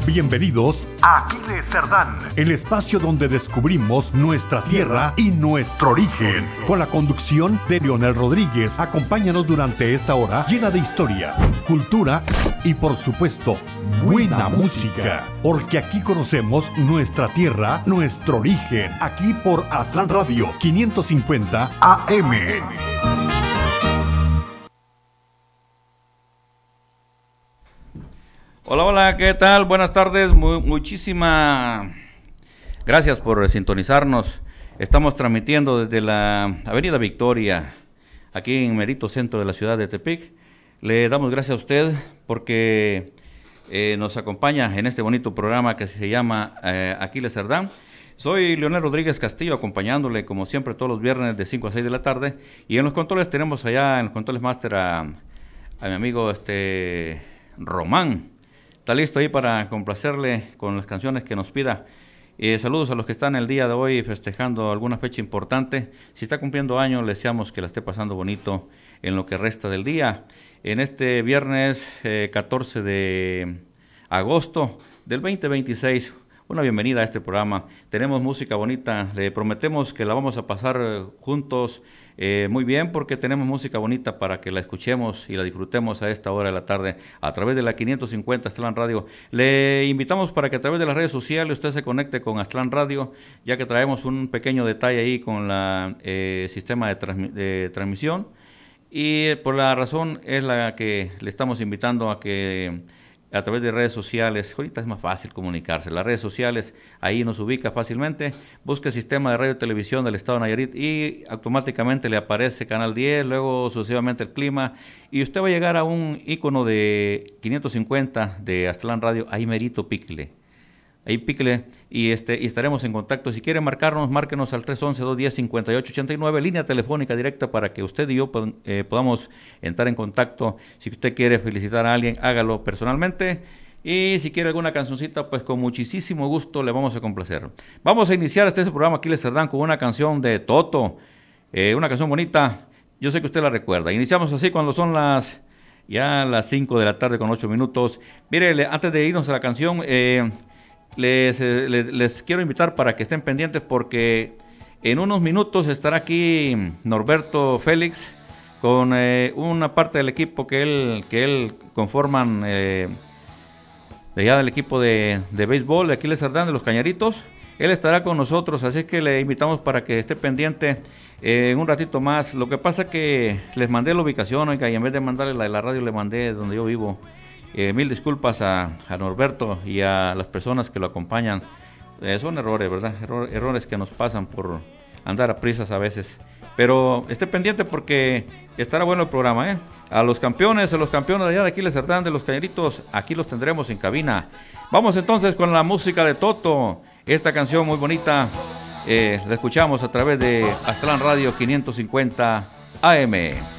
Bienvenidos a Aquiles Cerdán, el espacio donde descubrimos nuestra tierra y nuestro origen. Con la conducción de Leonel Rodríguez, acompáñanos durante esta hora llena de historia, cultura y por supuesto, buena música. Porque aquí conocemos nuestra tierra, nuestro origen. Aquí por Aztlán Radio 550 AM. Hola, hola, ¿qué tal? Buenas tardes, muchísimas gracias por sintonizarnos. Estamos transmitiendo desde la Avenida Victoria, aquí en Merito Centro de la ciudad de Tepic. Le damos gracias a usted porque nos acompaña en este bonito programa que se llama Aquiles Cerdán. Soy Leonel Rodríguez Castillo, acompañándole como siempre todos los viernes de 5 a 6 de la tarde. Y en los controles tenemos allá, en los controles máster, a mi amigo Román. Está listo ahí para complacerle con las canciones que nos pida. Saludos a los que están el día de hoy festejando alguna fecha importante. Si está cumpliendo años, le deseamos que la esté pasando bonito en lo que resta del día. En este viernes 14 de agosto del 2026, una bienvenida a este programa. Tenemos música bonita, le prometemos que la vamos a pasar juntos muy bien, porque tenemos música bonita para que la escuchemos y la disfrutemos a esta hora de la tarde a través de la 550 Aztlán Radio. Le invitamos para que a través de las redes sociales usted se conecte con Aztlán Radio, ya que traemos un pequeño detalle ahí con la sistema de transmisión, y por la razón es la que le estamos invitando a que a través de redes sociales, ahorita es más fácil comunicarse, las redes sociales, ahí nos ubica fácilmente, busque Sistema de Radio y Televisión del Estado de Nayarit y automáticamente le aparece Canal 10, luego sucesivamente el clima, y usted va a llegar a un icono de 550 de Aztlán Radio, ahí merito píquele, y estaremos en contacto. Si quiere marcarnos, márquenos al 311-210-5889, línea telefónica directa para que usted y yo podamos entrar en contacto. Si usted quiere felicitar a alguien, hágalo personalmente, y si quiere alguna cancioncita, pues con muchísimo gusto le vamos a complacer. Vamos a iniciar este programa Aquiles Cerdán con una canción de Toto, una canción bonita, yo sé que usted la recuerda. Iniciamos así cuando son las 5 de la tarde con 8 minutos. Mire, antes de irnos a la canción, les quiero invitar para que estén pendientes, porque en unos minutos estará aquí Norberto Félix con una parte del equipo que él conforman de allá del equipo de béisbol de Aquiles Cerdán, de los Cañaritos. Él estará con nosotros, así que le invitamos para que esté pendiente un ratito más. Lo que pasa que les mandé la ubicación, oiga, y en vez de mandarle la de la radio, le mandé donde yo vivo. Mil disculpas a Norberto y a las personas que lo acompañan. Son errores, ¿verdad? Errores que nos pasan por andar a prisas a veces. Pero esté pendiente porque estará bueno el programa, ¿eh? A los campeones de allá de Aquiles Cerdán, de los Cañaritos, aquí los tendremos en cabina. Vamos entonces con la música de Toto. Esta canción muy bonita, la escuchamos a través de Aztlán Radio 550 AM.